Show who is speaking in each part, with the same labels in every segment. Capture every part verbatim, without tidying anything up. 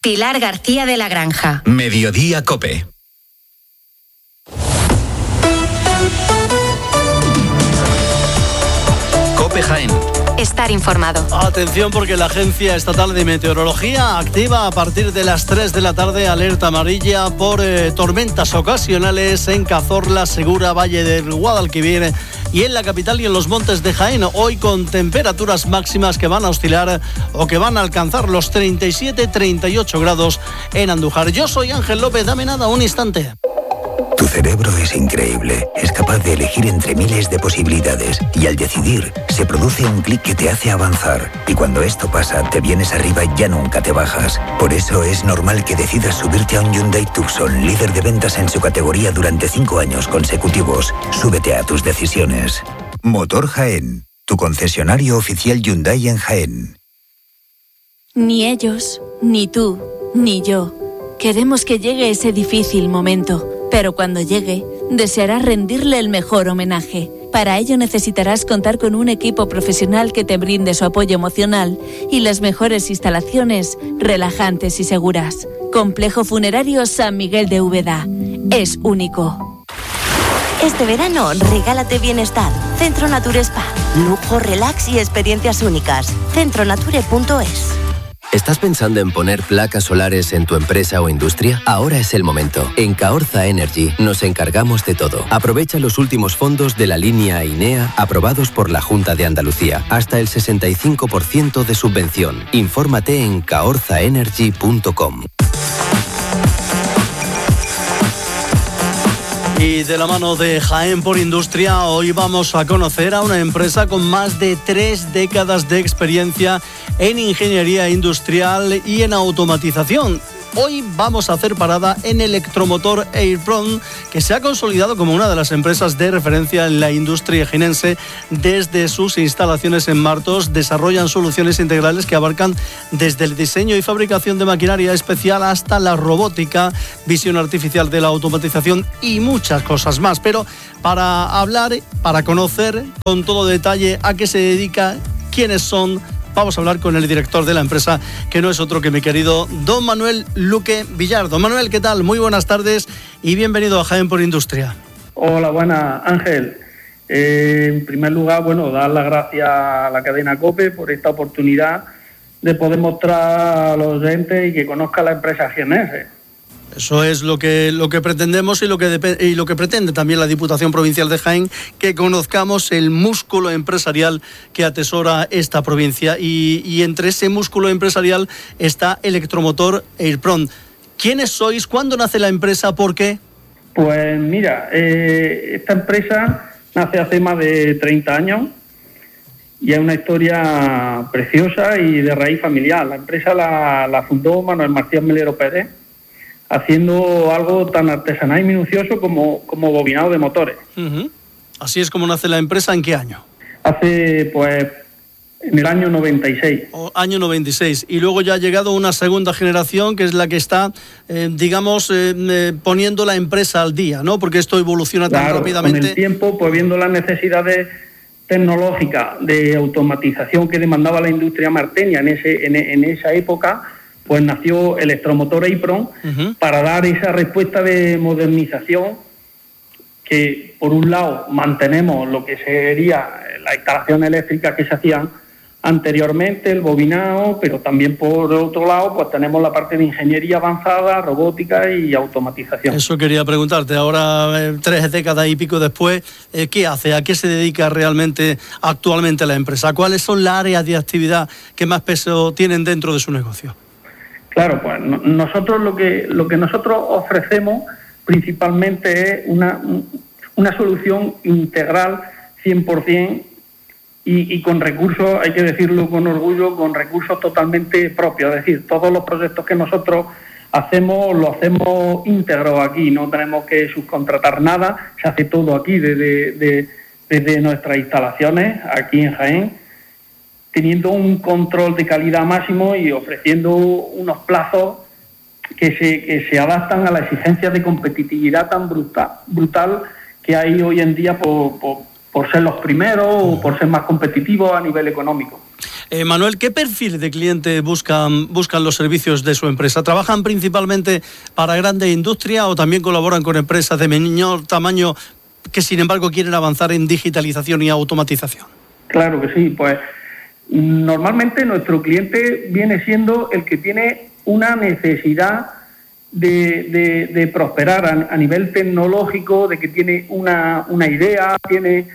Speaker 1: Pilar García de la Granja.
Speaker 2: Mediodía COPE. COPE Jaén.
Speaker 1: Estar informado.
Speaker 3: Atención, porque la Agencia Estatal de Meteorología activa a partir de las tres de la tarde alerta amarilla por eh, tormentas ocasionales en Cazorla, Segura, Valle del Guadalquivir y en la capital y en los montes de Jaén. Hoy con temperaturas máximas que van a oscilar o que van a alcanzar los treinta y siete, treinta y ocho grados en Andújar. Yo soy Ángel López, dame nada, un instante.
Speaker 4: Tu cerebro es increíble, es capaz de elegir entre miles de posibilidades y al decidir se produce un clic que te hace avanzar y cuando esto pasa te vienes arriba y ya nunca te bajas. Por eso es normal que decidas subirte a un Hyundai Tucson, líder de ventas en su categoría durante cinco años consecutivos. Súbete a tus decisiones. Motor Jaén, tu concesionario oficial Hyundai en Jaén.
Speaker 5: Ni ellos, ni tú, ni yo queremos que llegue ese difícil momento. Pero cuando llegue, desearás rendirle el mejor homenaje. Para ello necesitarás contar con un equipo profesional que te brinde su apoyo emocional y las mejores instalaciones relajantes y seguras. Complejo Funerario San Miguel de Úbeda. Es único.
Speaker 6: Este verano, regálate bienestar. Centro Nature Spa. Lujo, relax y experiencias únicas. centro nature punto es.
Speaker 7: ¿Estás pensando en poner placas solares en tu empresa o industria? Ahora es el momento. En Caorza Energy nos encargamos de todo. Aprovecha los últimos fondos de la línea INEA aprobados por la Junta de Andalucía. Hasta el sesenta y cinco por ciento de subvención. Infórmate en caorza energy punto com.
Speaker 3: Y de la mano de Jaén por Industria, hoy vamos a conocer a una empresa con más de tres décadas de experiencia en ingeniería industrial y en automatización. Hoy vamos a hacer parada en Electromotor Airpron, que se ha consolidado como una de las empresas de referencia en la industria jienense. Desde sus instalaciones en Martos desarrollan soluciones integrales que abarcan desde el diseño y fabricación de maquinaria especial hasta la robótica, visión artificial de la automatización y muchas cosas más. Pero para hablar, para conocer con todo detalle a qué se dedica, quiénes son, vamos a hablar con el director de la empresa, que no es otro que mi querido don Manuel Luque Villar. Don Manuel, ¿qué tal? Muy buenas tardes y bienvenido a Jaén por Industria.
Speaker 8: Hola, buenas, Ángel. Eh, en primer lugar, bueno, dar las gracias a la cadena COPE por esta oportunidad de poder mostrar a los oyentes y que conozca la empresa jienense.
Speaker 3: Eso es lo que lo que pretendemos y lo que dep- y lo que pretende también la Diputación Provincial de Jaén, que conozcamos el músculo empresarial que atesora esta provincia y, y entre ese músculo empresarial está Electromotor Airpron. ¿Quiénes sois? ¿Cuándo nace la empresa? ¿Por qué?
Speaker 8: Pues mira, eh, esta empresa nace hace más de treinta años y es una historia preciosa y de raíz familiar. La empresa la, la fundó Manuel Martínez Melero Pérez, haciendo algo tan artesanal y minucioso como, como bobinado de motores.
Speaker 3: Uh-huh. Así es como nace la empresa. ¿En qué año?
Speaker 8: Hace, pues, en el año noventa y seis.
Speaker 3: O, año noventa y seis. Y luego ya ha llegado una segunda generación, que es la que está, eh, digamos, eh, eh, poniendo la empresa al día, ¿no? Porque esto evoluciona tan
Speaker 8: claro,
Speaker 3: rápidamente.
Speaker 8: Con el tiempo, pues viendo las necesidades tecnológicas de automatización que demandaba la industria marteña en, ese, en, en esa época, pues nació Electromotor Airpron uh-huh. para dar esa respuesta de modernización que, por un lado, mantenemos lo que sería las instalaciones eléctricas que se hacían anteriormente, el bobinado, pero también, por otro lado, pues tenemos la parte de ingeniería avanzada, robótica y automatización.
Speaker 3: Eso quería preguntarte. Ahora, eh, tres décadas y pico después, eh, ¿qué hace? ¿A qué se dedica realmente actualmente la empresa? ¿Cuáles son las áreas de actividad que más peso tienen dentro de su negocio?
Speaker 8: Claro, pues no, nosotros lo que lo que nosotros ofrecemos principalmente es una, una solución integral cien por ciento y, y con recursos, hay que decirlo con orgullo, con recursos totalmente propios. Es decir, todos los proyectos que nosotros hacemos, lo hacemos íntegro aquí, no tenemos que subcontratar nada, se hace todo aquí desde, de, desde nuestras instalaciones, aquí en Jaén, teniendo un control de calidad máximo y ofreciendo unos plazos que se, que se adaptan a las exigencias de competitividad tan brutal, brutal que hay hoy en día por, por, por ser los primeros o por ser más competitivos a nivel económico.
Speaker 3: Eh, Manuel, ¿qué perfil de cliente buscan, buscan los servicios de su empresa? ¿Trabajan principalmente para grandes industrias o también colaboran con empresas de menor tamaño que sin embargo quieren avanzar en digitalización y automatización?
Speaker 8: Claro que sí, pues normalmente nuestro cliente viene siendo el que tiene una necesidad de, de, de prosperar a, a nivel tecnológico, de que tiene una, una idea, tiene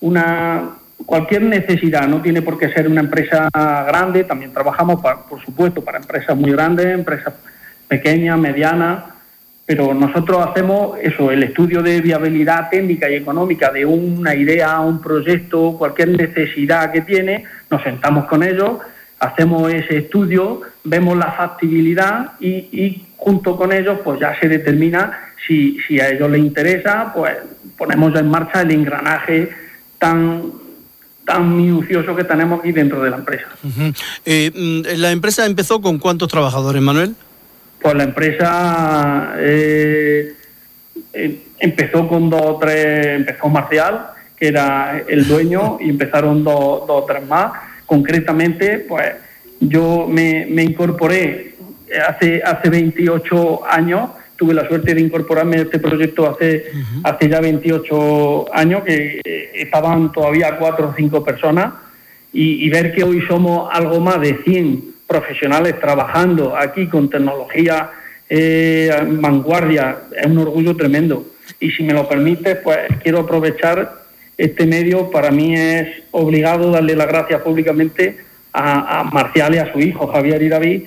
Speaker 8: una cualquier necesidad, no tiene por qué ser una empresa grande, también trabajamos, para, por supuesto, para empresas muy grandes, empresas pequeñas, medianas, pero nosotros hacemos eso, el estudio de viabilidad técnica y económica de una idea, un proyecto, cualquier necesidad que tiene, nos sentamos con ellos, hacemos ese estudio, vemos la factibilidad y, y junto con ellos pues ya se determina si, si a ellos les interesa, pues ponemos en marcha el engranaje tan, tan minucioso que tenemos aquí dentro de la empresa.
Speaker 3: Uh-huh. Eh, ¿La empresa empezó con cuántos trabajadores, Manuel?
Speaker 8: Pues la empresa eh, eh, empezó con dos o tres, empezó Marcial, que era el dueño, y empezaron dos, dos o tres más. Concretamente, pues yo me, me incorporé hace hace veintiocho años, tuve la suerte de incorporarme a este proyecto hace, uh-huh. hace ya veintiocho años, que eh, estaban todavía cuatro o cinco personas, y, y ver que hoy somos algo más de cien profesionales trabajando aquí con tecnología eh, vanguardia, es un orgullo tremendo. Y si me lo permite, pues quiero aprovechar este medio. Para mí es obligado darle las gracias públicamente a, a Marcial y a su hijo, Javier y David,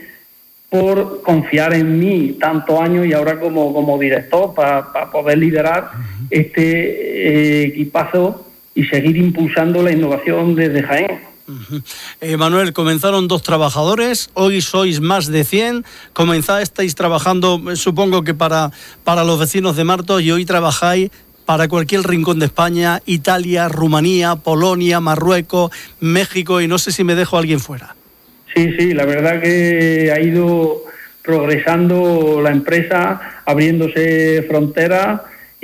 Speaker 8: por confiar en mí tantos años y ahora como, como director para pa poder liderar uh-huh. este eh, equipazo y seguir impulsando la innovación desde Jaén.
Speaker 3: Uh-huh. Eh, Manuel, comenzaron dos trabajadores, hoy sois más de cien, comenzasteis trabajando, supongo que para, para los vecinos de Martos, y hoy trabajáis para cualquier rincón de España, Italia, Rumanía, Polonia, Marruecos, México, y no sé si me dejo a alguien fuera.
Speaker 8: Sí, sí, la verdad que ha ido progresando la empresa, abriéndose fronteras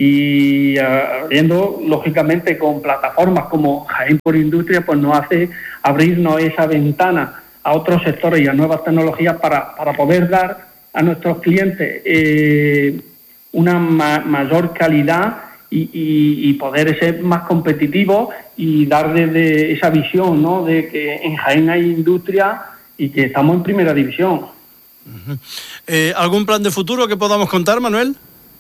Speaker 8: y abriendo, lógicamente, con plataformas como Jaén por Industria, pues nos hace abrirnos esa ventana a otros sectores y a nuevas tecnologías para, para poder dar a nuestros clientes eh, una ma mayor calidad y, y, y poder ser más competitivos y dar desde esa visión, ¿no?, de que en Jaén hay industria y que estamos en primera división.
Speaker 3: Uh-huh. eh, ¿Algún plan de futuro que podamos contar, Manuel?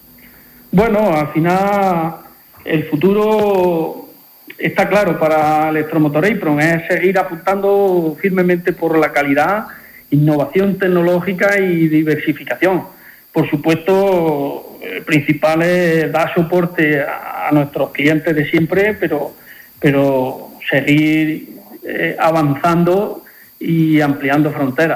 Speaker 8: Bueno, al final el futuro está claro para Electromotor Apron, es seguir apuntando firmemente por la calidad, innovación tecnológica y diversificación. Por supuesto, el principal es dar soporte a, a nuestros clientes de siempre, pero, pero seguir eh, avanzando y ampliando fronteras.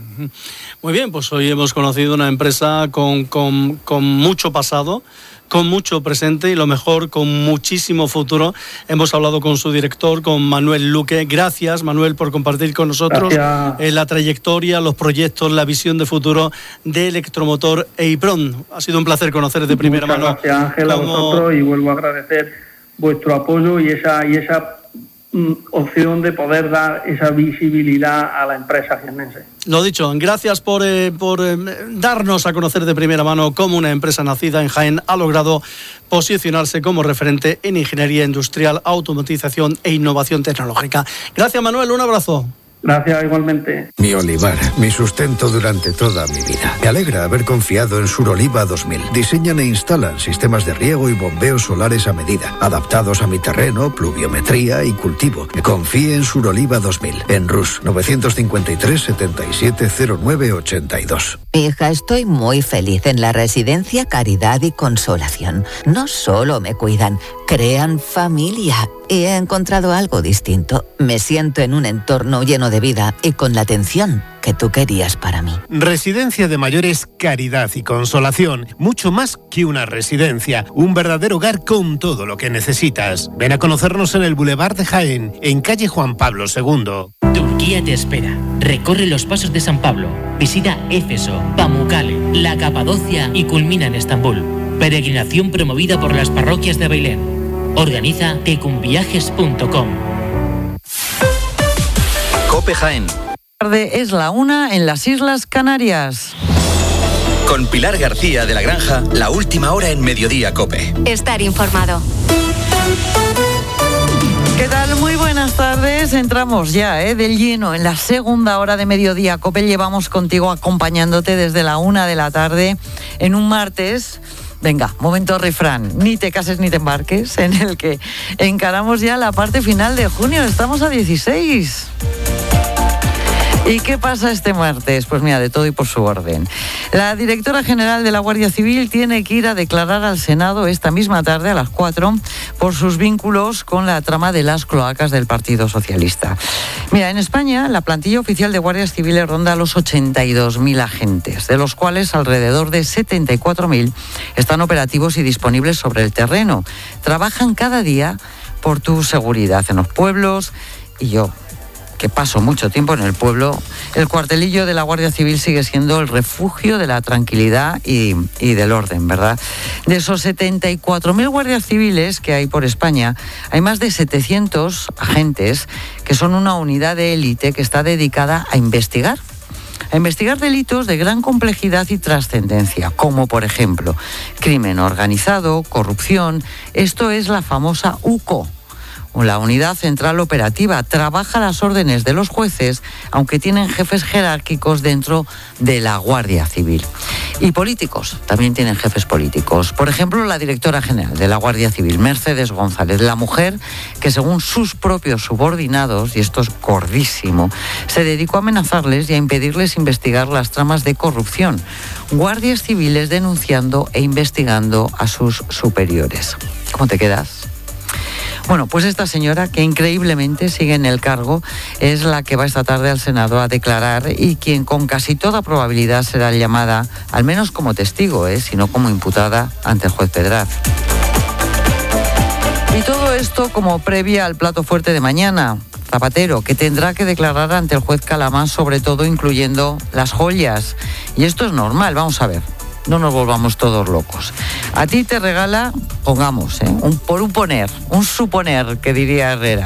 Speaker 3: Muy bien, pues hoy hemos conocido una empresa con, con, con mucho pasado, con mucho presente y lo mejor, con muchísimo futuro. Hemos hablado con su director, con Manuel Luque. Gracias, Manuel, por compartir con nosotros eh, la trayectoria, los proyectos, la visión de futuro de Electromotor Apron. Ha sido un placer conocer de primera
Speaker 8: Muchas
Speaker 3: mano.
Speaker 8: Gracias, Ángel, a vosotros, y vuelvo a agradecer vuestro apoyo y esa y esa opción de poder dar esa visibilidad a la empresa jiennense.
Speaker 3: Lo dicho, gracias por, eh, por eh, darnos a conocer de primera mano cómo una empresa nacida en Jaén ha logrado posicionarse como referente en ingeniería industrial, automatización e innovación tecnológica. Gracias, Manuel, un abrazo.
Speaker 8: Gracias, igualmente.
Speaker 9: Mi olivar, mi sustento durante toda mi vida. Me alegra haber confiado en Suroliva dos mil. Diseñan e instalan sistemas de riego y bombeos solares a medida, adaptados a mi terreno, pluviometría y cultivo. Confíe en Suroliva dos mil. En Rus, novecientos cincuenta y tres, setenta y siete, cero nueve, ochenta y dos.
Speaker 10: Hija, estoy muy feliz en la residencia Caridad y Consolación. No solo me cuidan, crean familia. Y he encontrado algo distinto. Me siento en un entorno lleno de vida y con la atención que tú querías para mí.
Speaker 11: Residencia de Mayores Caridad y Consolación. Mucho más que una residencia. Un verdadero hogar con todo lo que necesitas. Ven a conocernos en el Boulevard de Jaén, en calle Juan Pablo segundo.
Speaker 12: Turquía te espera. Recorre los pasos de San Pablo. Visita Éfeso, Pamukkale, la Capadocia y culmina en Estambul. Peregrinación promovida por las parroquias de Bailén. Organiza tecumviajes punto com.
Speaker 2: COPE Jaén.
Speaker 13: Es la una en las Islas Canarias.
Speaker 2: Con Pilar García de la Granja, la última hora en Mediodía COPE.
Speaker 1: Estar informado.
Speaker 13: ¿Qué tal? Muy buenas tardes. Entramos ya ¿eh? del lleno en la segunda hora de Mediodía COPE. Llevamos contigo acompañándote desde la una de la tarde en un martes. Venga, momento refrán, ni te cases ni te embarques, en el que encaramos ya la parte final de junio. Estamos a dieciséis. ¿Y qué pasa este martes? Pues mira, de todo y por su orden. La directora general de la Guardia Civil tiene que ir a declarar al Senado esta misma tarde a las cuatro por sus vínculos con la trama de las cloacas del Partido Socialista. Mira, en España la plantilla oficial de guardias civiles ronda los ochenta y dos mil agentes, de los cuales alrededor de setenta y cuatro mil están operativos y disponibles sobre el terreno. Trabajan cada día por tu seguridad en los pueblos y yo, que paso mucho tiempo en el pueblo, el cuartelillo de la Guardia Civil sigue siendo el refugio de la tranquilidad y, y del orden, ¿verdad? De esos setenta y cuatro mil guardias civiles que hay por España, hay más de setecientos agentes que son una unidad de élite que está dedicada a investigar. A investigar delitos de gran complejidad y trascendencia, como por ejemplo crimen organizado, corrupción. Esto es la famosa U C O. La Unidad Central Operativa trabaja a las órdenes de los jueces, aunque tienen jefes jerárquicos dentro de la Guardia Civil. Y políticos, también tienen jefes políticos. Por ejemplo, la directora general de la Guardia Civil, Mercedes González, la mujer que según sus propios subordinados, y esto es gordísimo, se dedicó a amenazarles y a impedirles investigar las tramas de corrupción. Guardias civiles denunciando e investigando a sus superiores. ¿Cómo te quedas? Bueno, pues esta señora, que increíblemente sigue en el cargo, es la que va esta tarde al Senado a declarar y quien con casi toda probabilidad será llamada, al menos como testigo, ¿eh? sino como imputada ante el juez Pedraz. Y todo esto como previa al plato fuerte de mañana. Zapatero, que tendrá que declarar ante el juez Calamás, sobre todo incluyendo las joyas. Y esto es normal, vamos a ver. No nos volvamos todos locos. A ti te regala, pongamos, ¿eh? un, por un poner, un suponer, que diría Herrera.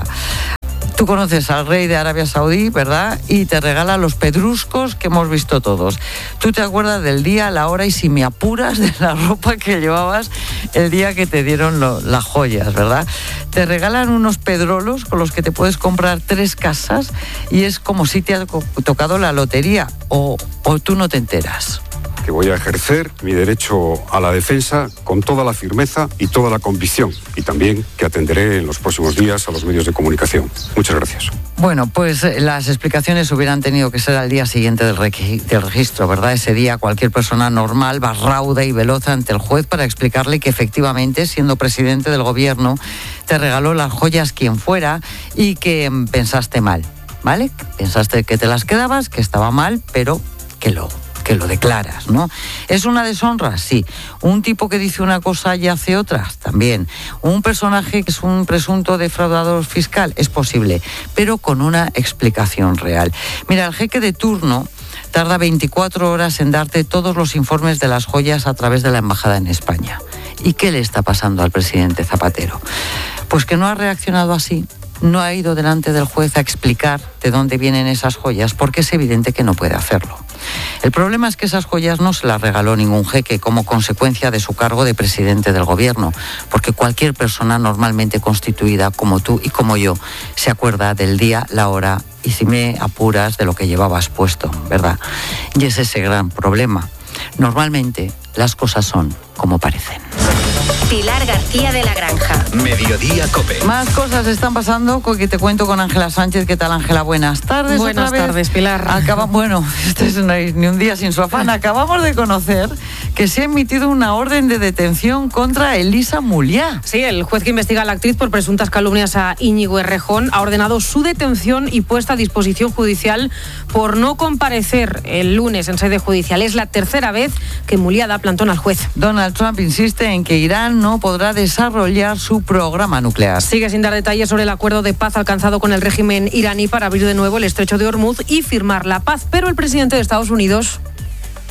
Speaker 13: Tú conoces al rey de Arabia Saudí, ¿verdad? Y te regala los pedruscos que hemos visto todos. Tú te acuerdas del día, la hora y, si me apuras, de la ropa que llevabas el día que te dieron lo, las joyas, ¿verdad? Te regalan unos pedrolos con los que te puedes comprar tres casas y es como si te ha tocado la lotería, o, o tú no te enteras.
Speaker 14: Que voy a ejercer mi derecho a la defensa con toda la firmeza y toda la convicción, y también que atenderé en los próximos días a los medios de comunicación. Muchas gracias.
Speaker 13: Bueno, pues las explicaciones hubieran tenido que ser al día siguiente del, reg- del registro, ¿verdad? Ese día cualquier persona normal va rauda y veloz ante el juez para explicarle que efectivamente, siendo presidente del gobierno, te regaló las joyas quien fuera y que pensaste mal, ¿vale? Pensaste que te las quedabas, que estaba mal, pero que lo... que lo declaras, ¿no? ¿Es una deshonra? Sí. ¿Un tipo que dice una cosa y hace otra? También. ¿Un personaje que es un presunto defraudador fiscal? Es posible, pero con una explicación real. Mira, el jeque de turno tarda veinticuatro horas en darte todos los informes de las joyas a través de la embajada en España. ¿Y qué le está pasando al presidente Zapatero? Pues que no ha reaccionado así. No ha ido delante del juez a explicar de dónde vienen esas joyas, porque es evidente que no puede hacerlo. El problema es que esas joyas no se las regaló ningún jeque como consecuencia de su cargo de presidente del gobierno, porque cualquier persona normalmente constituida como tú y como yo se acuerda del día, la hora y, si me apuras, de lo que llevabas puesto, ¿verdad? Y es ese gran problema. Normalmente las cosas son como parecen.
Speaker 1: Pilar García de la Granja.
Speaker 2: Mediodía COPE.
Speaker 13: Más cosas están pasando que te cuento con Ángela Sánchez. ¿Qué tal, Ángela? Buenas tardes.
Speaker 15: Buenas
Speaker 13: otra vez.
Speaker 15: tardes, Pilar.
Speaker 13: Acaba, bueno, esto es no hay ni un día sin su afán. Acabamos de conocer que se ha emitido una orden de detención contra Elisa Muliá.
Speaker 15: Sí, el juez que investiga a la actriz por presuntas calumnias a Íñigo Errejón ha ordenado su detención y puesta a disposición judicial por no comparecer el lunes en sede judicial. Es la tercera vez que Muliá da plantón al juez.
Speaker 13: Donald Trump insiste en que Irán no podrá desarrollar su programa nuclear.
Speaker 15: Sigue sin dar detalles sobre el acuerdo de paz alcanzado con el régimen iraní para abrir de nuevo el estrecho de Hormuz y firmar la paz, pero el presidente de Estados Unidos...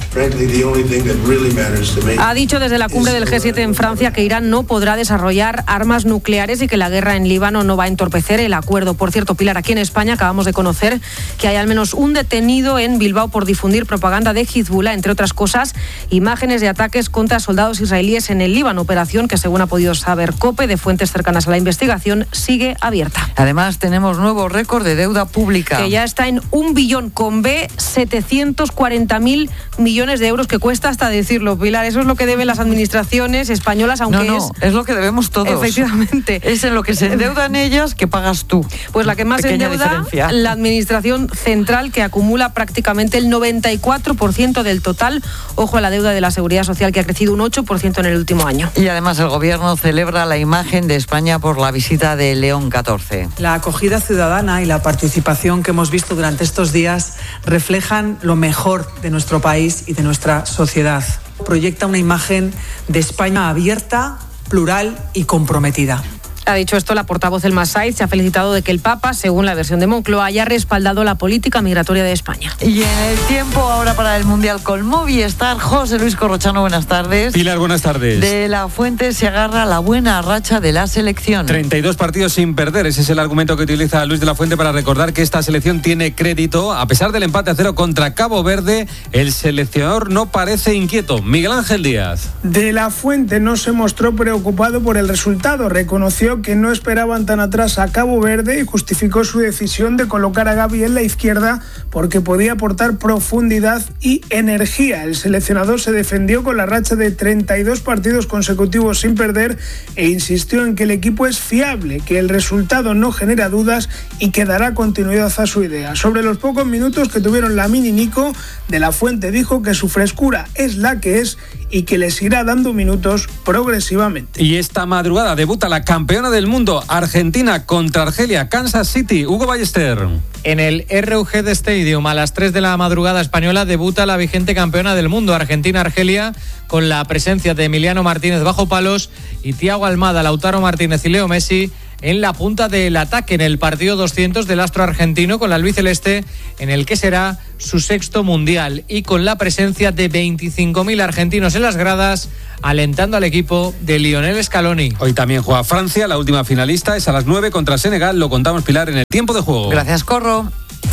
Speaker 15: Ha dicho desde la cumbre del G siete en Francia que Irán no podrá desarrollar armas nucleares y que la guerra en Líbano no va a entorpecer el acuerdo. Por cierto, Pilar, aquí en España acabamos de conocer que hay al menos un detenido en Bilbao por difundir propaganda de Hezbollah, entre otras cosas, imágenes de ataques contra soldados israelíes en el Líbano, operación que, según ha podido saber COPE de fuentes cercanas a la investigación, sigue abierta.
Speaker 13: Además, tenemos nuevo récord de deuda pública.
Speaker 15: Que ya está en un billón con B, setecientos cuarenta mil millones de euros, que cuesta hasta decirlo, Pilar. Eso es lo que deben las administraciones españolas, aunque
Speaker 13: no, no,
Speaker 15: es...
Speaker 13: es lo que debemos todos.
Speaker 15: Efectivamente.
Speaker 13: Es en lo que se endeudan ellas que pagas tú.
Speaker 15: Pues la que más
Speaker 13: Pequeña
Speaker 15: endeuda,
Speaker 13: diferencia.
Speaker 15: la administración central, que acumula prácticamente el noventa y cuatro por ciento del total. Ojo a la deuda de la Seguridad Social, que ha crecido un ocho por ciento en el último año.
Speaker 13: Y además el Gobierno celebra la imagen de España por la visita de León catorce.
Speaker 16: La acogida ciudadana y la participación que hemos visto durante estos días reflejan lo mejor de nuestro país y de nuestra sociedad. Proyecta una imagen de España abierta, plural y comprometida.
Speaker 15: Ha dicho esto la portavoz del Massaid. Se ha felicitado de que el Papa, según la versión de Moncloa, haya respaldado la política migratoria de España.
Speaker 13: Y en el tiempo ahora para el Mundial con Movistar, José Luis Corrochano, buenas tardes.
Speaker 17: Pilar, buenas tardes.
Speaker 13: De la Fuente se agarra la buena racha de la selección.
Speaker 17: treinta y dos partidos sin perder. Ese es el argumento que utiliza Luis de la Fuente para recordar que esta selección tiene crédito. A pesar del empate a cero contra Cabo Verde, el seleccionador no parece inquieto. Miguel Ángel Díaz.
Speaker 18: De la Fuente no se mostró preocupado por el resultado. Reconoció que no esperaban tan atrás a Cabo Verde y justificó su decisión de colocar a Gavi en la izquierda porque podía aportar profundidad y energía. El seleccionador se defendió con la racha de treinta y dos partidos consecutivos sin perder e insistió en que el equipo es fiable, que el resultado no genera dudas y que dará continuidad a su idea. Sobre los pocos minutos que tuvieron Lamine y Nico, de la Fuente dijo que su frescura es la que es y que les irá dando minutos progresivamente.
Speaker 17: Y esta madrugada debuta la campeona del mundo, Argentina contra Argelia, Kansas City. Hugo Ballester.
Speaker 19: En el R U G Stadium a las tres de la madrugada española debuta la vigente campeona del mundo, Argentina-Argelia, con la presencia de Emiliano Martínez bajo palos y Thiago Almada, Lautaro Martínez y Leo Messi en la punta del ataque en el partido doscientos del astro argentino con la albiceleste, en el que será su sexto mundial, y con la presencia de veinticinco mil argentinos en las gradas alentando al equipo de Lionel Scaloni.
Speaker 17: Hoy también juega Francia, la última finalista es a las nueve contra Senegal. Lo contamos, Pilar, en el tiempo de juego.
Speaker 13: Gracias, Corro.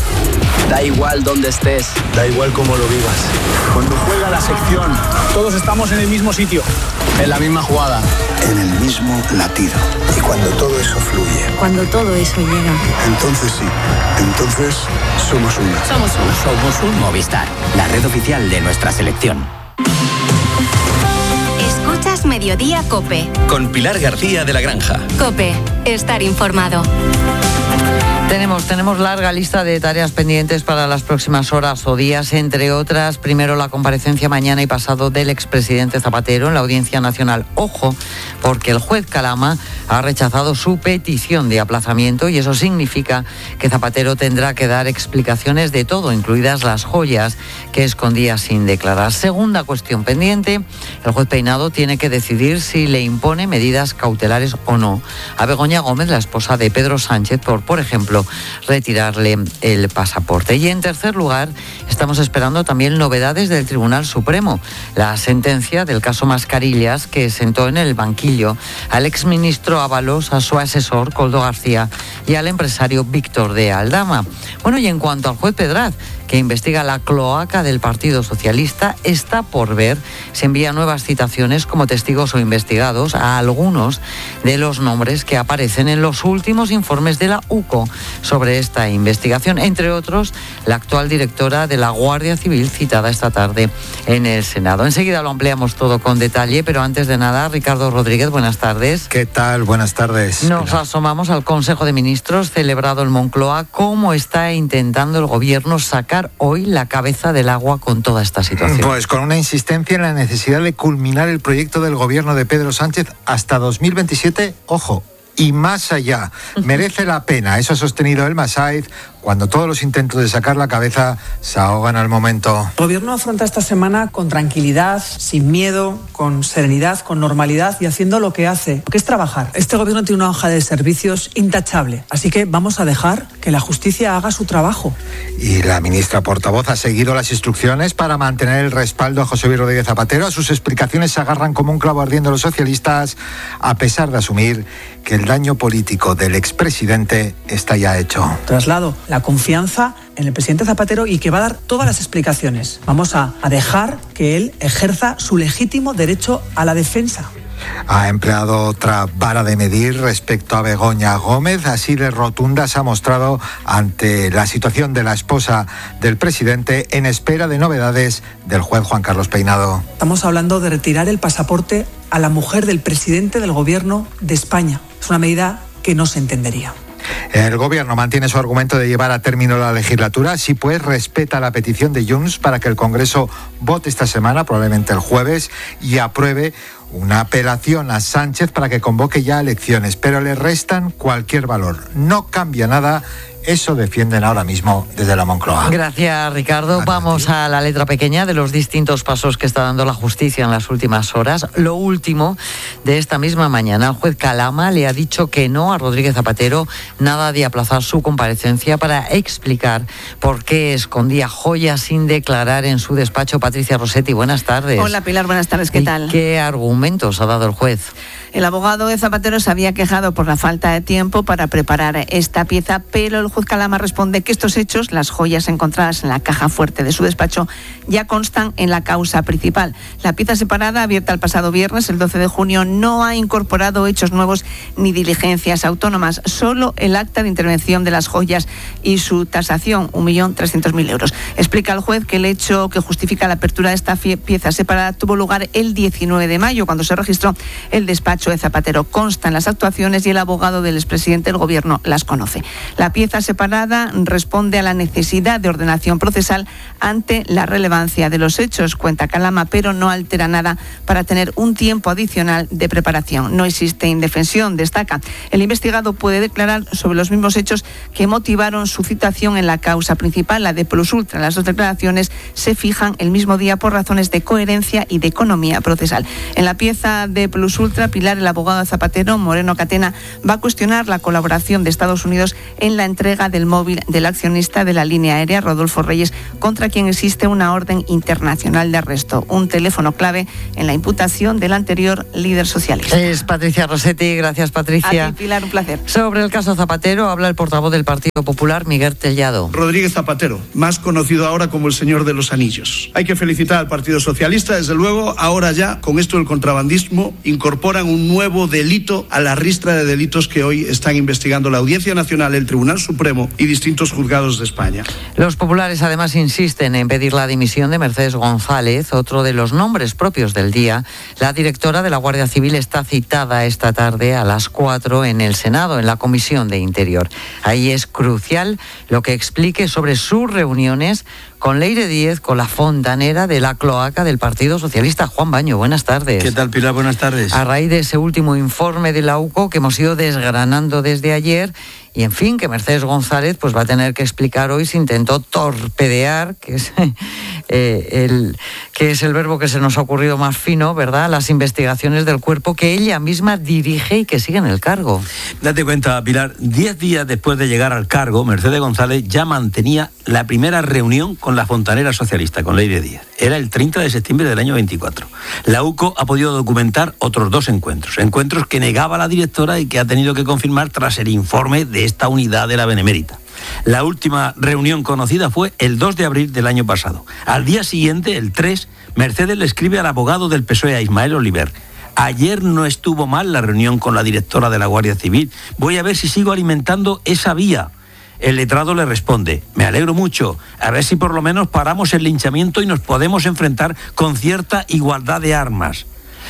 Speaker 20: Da igual dónde estés, da igual cómo lo vivas. Cuando juega la sección, todos estamos en el mismo sitio, en la misma jugada,
Speaker 21: en el mismo latido. Y cuando todo eso fluye,
Speaker 22: cuando todo eso llega,
Speaker 21: entonces sí, entonces somos uno.
Speaker 22: Somos uno.
Speaker 23: Somos un Movistar, la red oficial de nuestra selección.
Speaker 1: Escuchas Mediodía COPE.
Speaker 2: Con Pilar García de la Granja.
Speaker 1: COPE, estar informado.
Speaker 13: Tenemos, tenemos larga lista de tareas pendientes para las próximas horas o días, entre otras, primero la comparecencia mañana y pasado del expresidente Zapatero en la Audiencia Nacional. Ojo, porque el juez Calama ha rechazado su petición de aplazamiento y eso significa que Zapatero tendrá que dar explicaciones de todo, incluidas las joyas que escondía sin declarar. Segunda cuestión pendiente, el juez Peinado tiene que decidir si le impone medidas cautelares o no a Begoña Gómez, la esposa de Pedro Sánchez, por, por ejemplo, retirarle el pasaporte. Y en tercer lugar, estamos esperando también novedades del Tribunal Supremo. La sentencia del caso Mascarillas, que sentó en el banquillo al exministro Ábalos, a su asesor Koldo García y al empresario Víctor de Aldama. Bueno, y en cuanto al juez Pedraz, que investiga la cloaca del Partido Socialista, está por ver si envía nuevas citaciones como testigos o investigados a algunos de los nombres que aparecen en los últimos informes de la U C O sobre esta investigación, entre otros la actual directora de la Guardia Civil citada esta tarde en el Senado. Enseguida lo ampliamos todo con detalle, pero antes de nada, Ricardo Rodríguez, buenas tardes.
Speaker 24: ¿Qué tal? Buenas tardes.
Speaker 13: Nos Pilar. asomamos al Consejo de Ministros celebrado en Moncloa. ¿Cómo está intentando el Gobierno sacar hoy la cabeza del agua con toda esta situación?
Speaker 24: Pues con una insistencia en la necesidad de culminar el proyecto del gobierno de Pedro Sánchez hasta dos mil veintisiete, ojo, y más allá. Merece la pena, eso ha sostenido Elma Saiz, cuando todos los intentos de sacar la cabeza se ahogan al momento.
Speaker 16: El gobierno afronta esta semana con tranquilidad, sin miedo, con serenidad, con normalidad y haciendo lo que hace, que es trabajar. Este gobierno tiene una hoja de servicios intachable, así que vamos a dejar que la justicia haga su trabajo.
Speaker 24: Y la ministra portavoz ha seguido las instrucciones para mantener el respaldo a José Luis Rodríguez Zapatero. A sus explicaciones se agarran como un clavo ardiendo los socialistas, a pesar de asumir que el daño político del expresidente está ya hecho.
Speaker 16: Traslado la confianza en el presidente Zapatero y que va a dar todas las explicaciones. Vamos a, a dejar que él ejerza su legítimo derecho a la defensa.
Speaker 24: Ha empleado otra vara de medir respecto a Begoña Gómez, así de rotunda se ha mostrado ante la situación de la esposa del presidente en espera de novedades del juez Juan Carlos Peinado.
Speaker 16: Estamos hablando de retirar el pasaporte a la mujer del presidente del gobierno de España. Es una medida que no se entendería.
Speaker 24: El gobierno mantiene su argumento de llevar a término la legislatura, así pues respeta la petición de Junts para que el Congreso vote esta semana, probablemente el jueves, y apruebe una apelación a Sánchez para que convoque ya elecciones, pero le restan cualquier valor. No cambia nada. Eso defienden ahora mismo desde la Moncloa.
Speaker 13: Gracias, Ricardo. Vamos a la letra pequeña de los distintos pasos que está dando la justicia en las últimas horas. Lo último de esta misma mañana, el juez Calama le ha dicho que no a Rodríguez Zapatero, nada de aplazar su comparecencia para explicar por qué escondía joyas sin declarar en su despacho. Patricia Rossetti, buenas tardes.
Speaker 4: Hola, Pilar, buenas tardes, ¿qué tal?
Speaker 13: ¿Qué argumentos ha dado el juez?
Speaker 4: El abogado de Zapatero se había quejado por la falta de tiempo para preparar esta pieza, pero el juez Calama responde que estos hechos, las joyas encontradas en la caja fuerte de su despacho, ya constan en la causa principal. La pieza separada, abierta el pasado viernes, el doce de junio, no ha incorporado hechos nuevos ni diligencias autónomas, solo el acta de intervención de las joyas y su tasación, un millón trescientos mil euros. Explica el juez que el hecho que justifica la apertura de esta pieza separada tuvo lugar el diecinueve de mayo, cuando se registró el despacho de Zapatero. Constan las actuaciones y el abogado del expresidente del gobierno las conoce. La pieza separada responde a la necesidad de ordenación procesal ante la relevancia de los hechos, cuenta Calama, pero no altera nada para tener un tiempo adicional de preparación. No existe indefensión, destaca. El investigado puede declarar sobre los mismos hechos que motivaron su citación en la causa principal, la de Plus Ultra. Las dos declaraciones se fijan el mismo día por razones de coherencia y de economía procesal. En la pieza de Plus Ultra, Pilar, el abogado de Zapatero, Moreno Catena, va a cuestionar la colaboración de Estados Unidos en la entrega del móvil del accionista de la línea aérea, Rodolfo Reyes, contra quien existe una orden internacional de arresto. Un teléfono clave en la imputación del anterior líder socialista.
Speaker 13: Es Patricia Rossetti. Gracias, Patricia.
Speaker 4: A ti, Pilar, un placer.
Speaker 13: Sobre el caso Zapatero habla el portavoz del Partido Popular, Miguel Tellado.
Speaker 5: Rodríguez Zapatero, más conocido ahora como el señor de los anillos. Hay que felicitar al Partido Socialista, desde luego. Ahora ya, con esto del contrabandismo, incorporan un nuevo delito a la ristra de delitos que hoy están investigando la Audiencia Nacional, el Tribunal Supremo y distintos juzgados de España.
Speaker 13: Los populares además insisten en pedir la dimisión de Mercedes González, otro de los nombres propios del día. La directora de la Guardia Civil está citada esta tarde a las cuatro en el Senado, en la Comisión de Interior. Ahí es crucial lo que explique sobre sus reuniones con Leire Díez, con la fontanera de la cloaca del Partido Socialista. Juan Baño, buenas tardes.
Speaker 6: ¿Qué tal, Pilar? Buenas tardes.
Speaker 13: A raíz de ese último informe de la U C O que hemos ido desgranando desde ayer, y en fin, que Mercedes González pues va a tener que explicar hoy si intentó torpedear, que es, eh, el, que es el verbo que se nos ha ocurrido más fino, ¿verdad?, las investigaciones del cuerpo que ella misma dirige y que sigue en el cargo.
Speaker 6: Date cuenta, Pilar, diez días después de llegar al cargo, Mercedes González ya mantenía la primera reunión con la fontanera socialista, con Leire Díez. Era el treinta de septiembre del año veinticuatro. La U C O ha podido documentar otros dos encuentros, encuentros que negaba la directora y que ha tenido que confirmar tras el informe de esta unidad de la Benemérita. La última reunión conocida fue el dos de abril del año pasado. Al día siguiente, el tres, Mercedes le escribe al abogado del P S O E, a Ismael Oliver: ayer no estuvo mal la reunión con la directora de la Guardia Civil. Voy a ver si sigo alimentando esa vía. El letrado le responde: me alegro mucho, a ver si por lo menos paramos el linchamiento y nos podemos enfrentar con cierta igualdad de armas.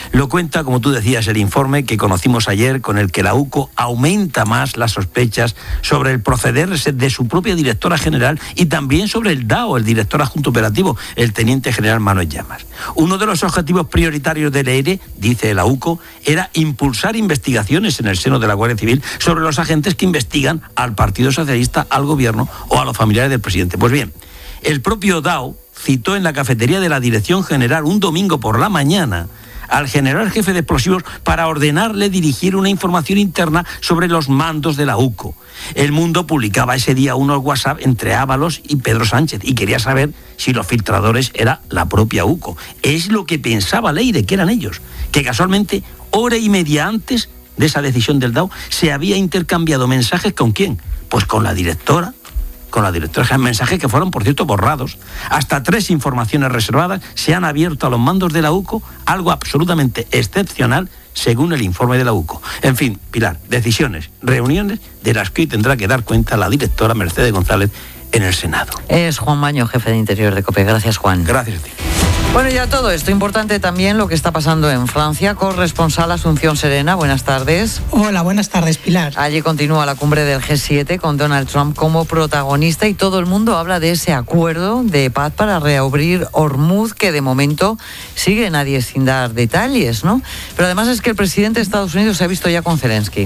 Speaker 6: Lo cuenta, como tú decías, el informe que conocimos ayer, con el que la U C O aumenta más las sospechas sobre el proceder de su propia directora general y también sobre el D A O, el director adjunto operativo, el teniente general Manuel Llamas. Uno de los objetivos prioritarios del E R E, dice la U C O, era impulsar investigaciones en el seno de la Guardia Civil sobre los agentes que investigan al Partido Socialista, al gobierno o a los familiares del presidente. Pues bien, el propio D A O citó en la cafetería de la Dirección General un domingo por la mañana al general jefe de explosivos para ordenarle dirigir una información interna sobre los mandos de la U C O. El Mundo publicaba ese día unos WhatsApp entre Ábalos y Pedro Sánchez y quería saber si los filtradores era la propia U C O. Es lo que pensaba Leire, que eran ellos, que casualmente, hora y media antes de esa decisión del D A O, se había intercambiado mensajes ¿con quién? Pues con la directora, con la directora, mensajes que fueron, por cierto, borrados. Hasta tres informaciones reservadas se han abierto a los mandos de la U C O, algo absolutamente excepcional, según el informe de la U C O. En fin, Pilar, decisiones, reuniones de las que hoy tendrá que dar cuenta la directora Mercedes González en el Senado.
Speaker 13: Es Juan Baño, jefe de Interior de COPE. Gracias, Juan.
Speaker 6: Gracias a ti.
Speaker 13: Bueno, ya todo esto, importante también lo que está pasando en Francia. Corresponsal Asunción Serena, buenas tardes.
Speaker 3: Hola, buenas tardes, Pilar.
Speaker 13: Allí continúa la cumbre del G siete con Donald Trump como protagonista y todo el mundo habla de ese acuerdo de paz para reabrir Hormuz, que de momento sigue nadie sin dar detalles, ¿no? Pero además es que el presidente de Estados Unidos se ha visto ya con Zelensky.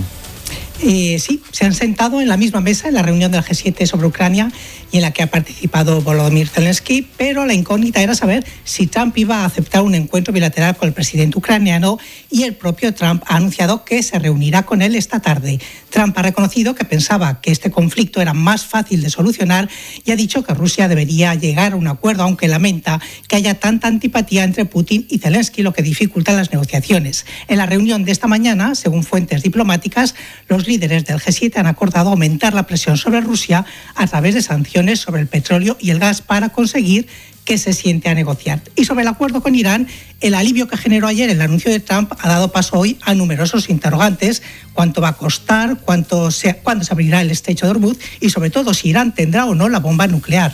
Speaker 3: Eh, sí, se han sentado en la misma mesa en la reunión del G siete sobre Ucrania y en la que ha participado Volodymyr Zelensky, pero la incógnita era saber si Trump iba a aceptar un encuentro bilateral con el presidente ucraniano, y el propio Trump ha anunciado que se reunirá con él esta tarde. Trump ha reconocido que pensaba que este conflicto era más fácil de solucionar y ha dicho que Rusia debería llegar a un acuerdo, aunque lamenta que haya tanta antipatía entre Putin y Zelensky, lo que dificulta las negociaciones. En la reunión de esta mañana, según fuentes diplomáticas, los líderes del G siete han acordado aumentar la presión sobre Rusia a través de sanciones sobre el petróleo y el gas para conseguir que se siente a negociar. Y sobre el acuerdo con Irán, el alivio que generó ayer el anuncio de Trump ha dado paso hoy a numerosos interrogantes: cuánto va a costar, cuánto se, cuándo se abrirá el estrecho de Hormuz y sobre todo si Irán tendrá o no la bomba nuclear.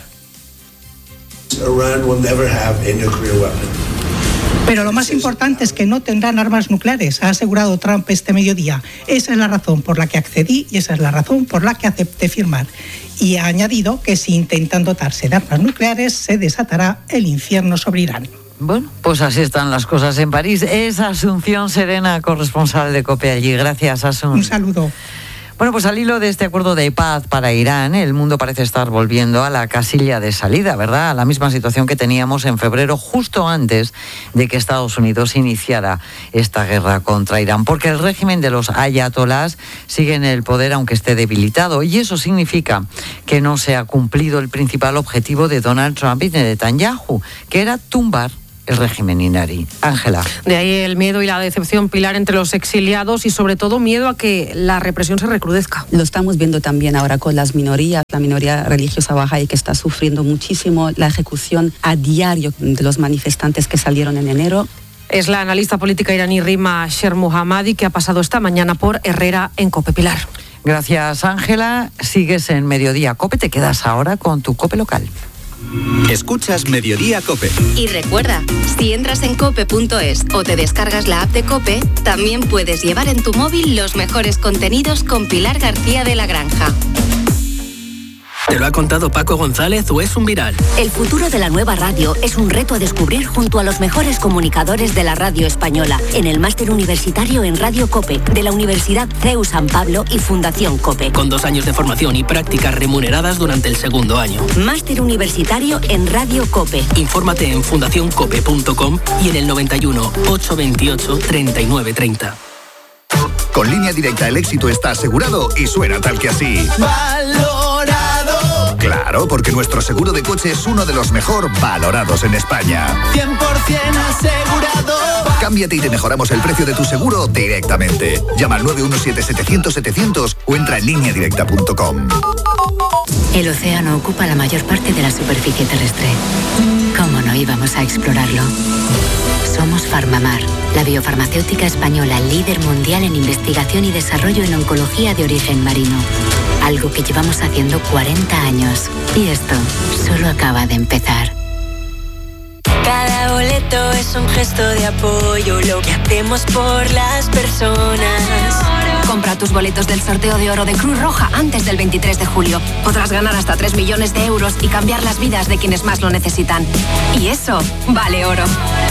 Speaker 21: Iran will never have a nuclear weapon.
Speaker 3: Pero lo más importante es que no tendrán armas nucleares, ha asegurado Trump este mediodía. Esa es la razón por la que accedí y esa es la razón por la que acepté firmar. Y ha añadido que si intentan dotarse de armas nucleares, se desatará el infierno sobre Irán.
Speaker 13: Bueno, pues así están las cosas en París. Es Asunción Serena, corresponsal de COPE allí. Gracias, Asun.
Speaker 3: Un saludo.
Speaker 13: Bueno, pues al hilo de este acuerdo de paz para Irán, el mundo parece estar volviendo a la casilla de salida, ¿verdad? A la misma situación que teníamos en febrero, justo antes de que Estados Unidos iniciara esta guerra contra Irán, porque el régimen de los ayatolás sigue en el poder aunque esté debilitado, y eso significa que no se ha cumplido el principal objetivo de Donald Trump y de Netanyahu, que era tumbar el régimen iraní. Ángela.
Speaker 15: De ahí el miedo y la decepción, Pilar, entre los exiliados y sobre todo miedo a que la represión se recrudezca.
Speaker 7: Lo estamos viendo también ahora con las minorías, la minoría religiosa bahá'í que está sufriendo muchísimo la ejecución a diario de los manifestantes que salieron en enero.
Speaker 15: Es la analista política iraní Rima Shermohammadi, que ha pasado esta mañana por Herrera en COPE. Pilar.
Speaker 13: Gracias, Ángela. Sigues en Mediodía COPE, te quedas ahora con tu COPE local.
Speaker 2: Escuchas Mediodía COPE.
Speaker 1: Y recuerda, si entras en cope punto es o te descargas la app de COPE, también puedes llevar en tu móvil los mejores contenidos con Pilar García de la Granja.
Speaker 8: ¿Te lo ha contado Paco González o es un viral?
Speaker 22: El futuro de la nueva radio es un reto a descubrir junto a los mejores comunicadores de la radio española en el máster universitario en Radio COPE de la Universidad C E U San Pablo y Fundación COPE.
Speaker 8: Con dos años de formación y prácticas remuneradas durante el segundo año.
Speaker 22: Máster universitario en Radio COPE.
Speaker 8: Infórmate en fundación cope punto com y en el noventa y uno, ochocientos veintiocho, treinta y nueve treinta.
Speaker 25: Con Línea Directa el éxito está asegurado y suena tal que así.
Speaker 26: Valorado.
Speaker 25: Claro, porque nuestro seguro de coche es uno de los mejor valorados en España.
Speaker 26: cien por ciento asegurado.
Speaker 25: Cámbiate y te mejoramos el precio de tu seguro directamente. Llama al nueve uno siete, setecientos, setecientos o entra en línea directa punto com.
Speaker 1: El océano ocupa la mayor parte de la superficie terrestre. ¿Cómo no íbamos a explorarlo? Somos Farmamar, la biofarmacéutica española líder mundial en investigación y desarrollo en oncología de origen marino. Algo que llevamos haciendo cuarenta años. Y esto solo acaba de empezar.
Speaker 27: Cada boleto es
Speaker 9: es un gesto de apoyo, lo que hacemos por las personas.
Speaker 10: Compra tus boletos del sorteo de oro de Cruz Roja antes del veintitrés de julio. Podrás ganar hasta tres millones de euros y cambiar las vidas de quienes más lo necesitan. Y eso vale oro.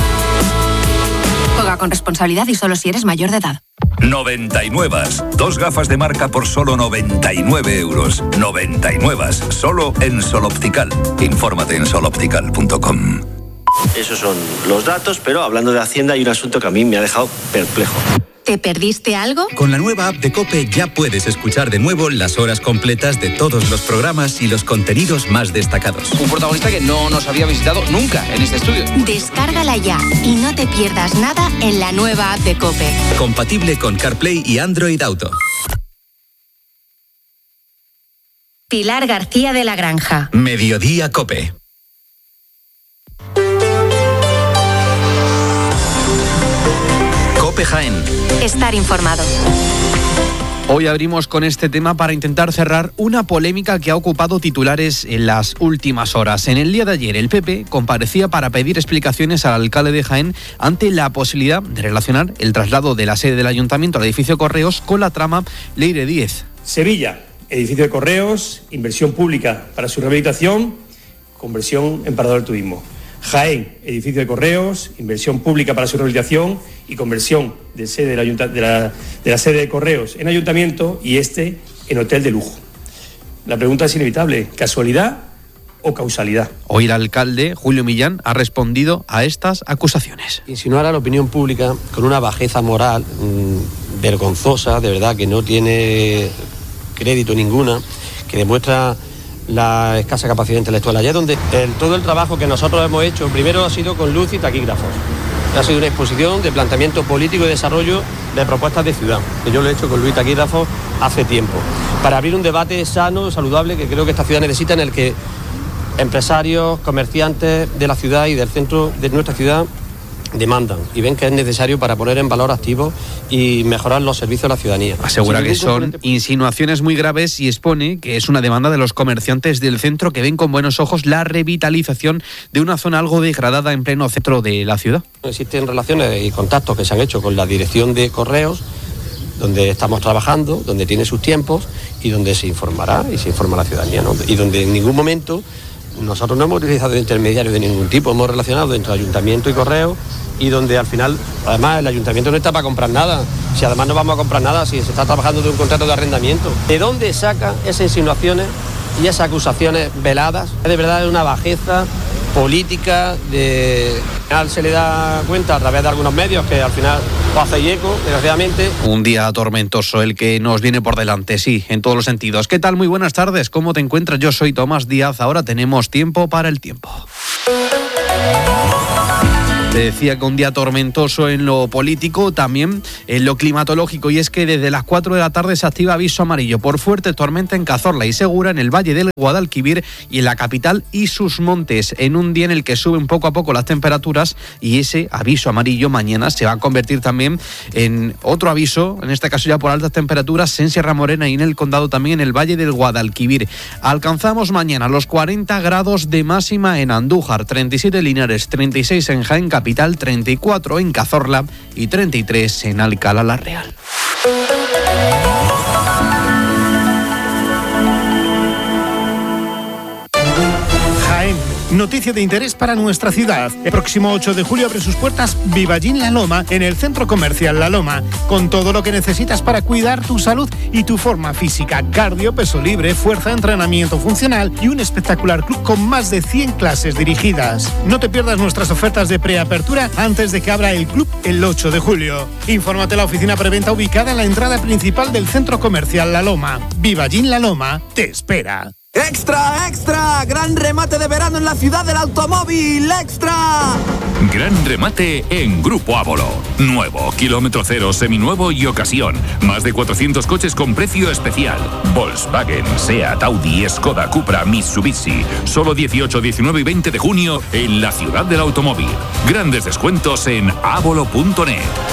Speaker 10: Juega con responsabilidad y solo si eres mayor de edad.
Speaker 11: noventa y nueve. Dos gafas de marca por solo noventa y nueve euros. noventa y nueve. Solo en Sol Optical. Infórmate en sol optical punto com.
Speaker 12: Esos son los datos, pero hablando de Hacienda hay un asunto que a mí me ha dejado perplejo.
Speaker 10: ¿Te perdiste algo?
Speaker 2: Con la nueva app de COPE ya puedes escuchar de nuevo las horas completas de todos los programas y los contenidos más destacados.
Speaker 14: Un protagonista que no nos había visitado nunca en este estudio.
Speaker 10: Descárgala ya y no te pierdas nada en la nueva app de COPE.
Speaker 2: Compatible con CarPlay y Android Auto.
Speaker 10: Pilar García de la Granja.
Speaker 2: Mediodía COPE. COPE Jaén.
Speaker 10: Estar informado.
Speaker 18: Hoy abrimos con este tema para intentar cerrar una polémica que ha ocupado titulares en las últimas horas. En el día de ayer, el P P comparecía para pedir explicaciones al alcalde de Jaén ante la posibilidad de relacionar el traslado de la sede del ayuntamiento al edificio Correos con la trama Leire Díez.
Speaker 27: Sevilla, edificio de Correos, inversión pública para su rehabilitación, conversión en parador del turismo. Jaén, edificio de Correos, inversión pública para su rehabilitación y conversión de, sede del ayunta, de, la, de la sede de Correos en ayuntamiento y este en hotel de lujo. La pregunta es inevitable, ¿casualidad o causalidad?
Speaker 18: Hoy el alcalde, Julio Millán, ha respondido a estas acusaciones.
Speaker 28: Insinuar a la opinión pública con una bajeza moral mmm, vergonzosa, de verdad, que no tiene crédito ninguna, que demuestra la escasa capacidad intelectual. Allá donde el, todo el trabajo que nosotros hemos hecho, primero ha sido con luz y taquígrafos. Ha sido una exposición de planteamiento político y desarrollo de propuestas de ciudad, que yo lo he hecho con luz y taquígrafos hace tiempo, para abrir un debate sano, saludable, que creo que esta ciudad necesita, en el que empresarios, comerciantes de la ciudad y del centro de nuestra ciudad demandan y ven que es necesario para poner en valor activos y mejorar los servicios a la ciudadanía.
Speaker 18: Asegura que son insinuaciones muy graves y expone que es una demanda de los comerciantes del centro que ven con buenos ojos la revitalización de una zona algo degradada en pleno centro de la ciudad.
Speaker 28: Existen relaciones y contactos que se han hecho con la dirección de Correos, donde estamos trabajando, donde tiene sus tiempos y donde se informará y se informa a la ciudadanía, ¿no? Y donde en ningún momento nosotros no hemos utilizado intermediarios de ningún tipo, hemos relacionado entre ayuntamiento y Correos, y donde al final, además, el ayuntamiento no está para comprar nada. Si además no vamos a comprar nada, si se está trabajando de un contrato de arrendamiento. ¿De dónde sacan esas insinuaciones y esas acusaciones veladas? Es de verdad una bajeza política, de... al final se le da cuenta a través de algunos medios que al final lo hace eco, desgraciadamente.
Speaker 18: Un día tormentoso el que nos viene por delante, sí, en todos los sentidos. ¿Qué tal? Muy buenas tardes, ¿cómo te encuentras? Yo soy Tomás Díaz, ahora tenemos tiempo para el tiempo. Te decía que un día tormentoso en lo político, también en lo climatológico, y es que desde las cuatro de la tarde se activa aviso amarillo por fuerte tormenta en Cazorla y Segura, en el Valle del Guadalquivir y en la capital y sus montes, en un día en el que suben poco a poco las temperaturas, y ese aviso amarillo mañana se va a convertir también en otro aviso, en este caso ya por altas temperaturas en Sierra Morena y en el condado, también en el Valle del Guadalquivir. Alcanzamos mañana los cuarenta grados de máxima en Andújar, treinta y siete en Linares, treinta y seis en Jaén capital, treinta y cuatro en Cazorla y treinta y tres en Alcalá la Real.
Speaker 29: Jaén, noticia de interés para nuestra ciudad. El próximo ocho de julio abre sus puertas Vivallín La Loma en el Centro Comercial La Loma, con todo lo que necesitas para cuidar tu salud y tu forma física: cardio, peso libre, fuerza, entrenamiento funcional y un espectacular club con más de cien clases dirigidas. No te pierdas nuestras ofertas de preapertura antes de que abra el club el ocho de julio. Infórmate en la oficina preventa ubicada en la entrada principal del Centro Comercial La Loma. Vivallín La Loma te espera.
Speaker 26: ¡Extra, extra! ¡Gran remate de verano en la ciudad del automóvil! ¡Extra!
Speaker 30: Gran remate en Grupo Ávolo. Nuevo, kilómetro cero, seminuevo y ocasión. Más de cuatrocientos coches con precio especial. Volkswagen, Seat, Audi, Skoda, Cupra, Mitsubishi. Solo dieciocho, diecinueve y veinte de junio en la ciudad del automóvil. Grandes descuentos en ávolo punto net.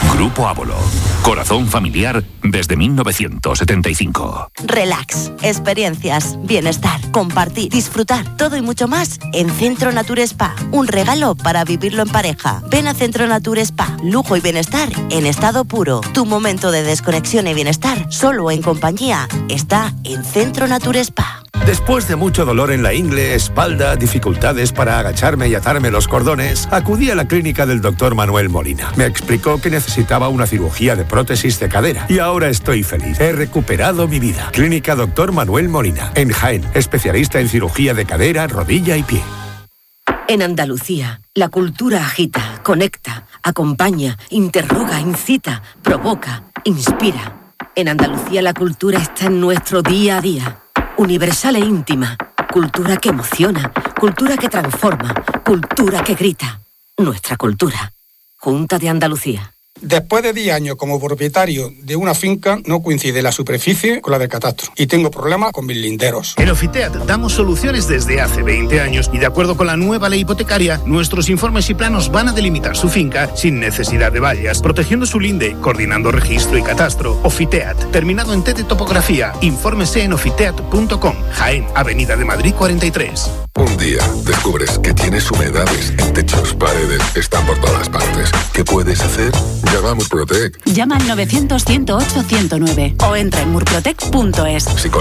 Speaker 30: Grupo Ávolo. Corazón familiar desde mil novecientos setenta y cinco.
Speaker 4: Relax, experiencias, bienestar, compartir, disfrutar, todo y mucho más en Centro Nature Spa. Un regalo para vivirlo en pareja. Ven a Centro Nature Spa. Lujo y bienestar en estado puro. Tu momento de desconexión y bienestar, solo en compañía, está en Centro Nature Spa.
Speaker 5: Después de mucho dolor en la ingle, espalda, dificultades para agacharme y atarme los cordones, acudí a la clínica del doctor Manuel Molina. Me explicó que necesitaba una cirugía de prótesis de cadera y ahora estoy feliz. He recuperado mi vida. Clínica doctor Manuel Molina, en Jaén, especialista en cirugía de cadera, rodilla y pie.
Speaker 6: En Andalucía, la cultura agita, conecta, acompaña, interroga, incita, provoca, inspira. En Andalucía la cultura está en nuestro día a día. Universal e íntima. Cultura que emociona. Cultura que transforma. Cultura que grita. Nuestra cultura. Junta de Andalucía.
Speaker 16: Después de diez años como propietario de una finca, no coincide la superficie con la del catastro. Y tengo problemas con mis linderos.
Speaker 29: En Ofiteat damos soluciones desde hace veinte años y de acuerdo con la nueva ley hipotecaria, nuestros informes y planos van a delimitar su finca sin necesidad de vallas, protegiendo su linde, coordinando registro y catastro. Ofiteat, terminado en T de topografía. Infórmese en ofiteat punto com. Jaén, Avenida de Madrid cuarenta y tres.
Speaker 17: Un día descubres que tienes humedades en techos, paredes, están por todas partes. ¿Qué puedes hacer? Llama a Murprotec.
Speaker 19: Llama al novecientos, ciento ocho, ciento nueve o entra en murprotec punto es.
Speaker 17: Si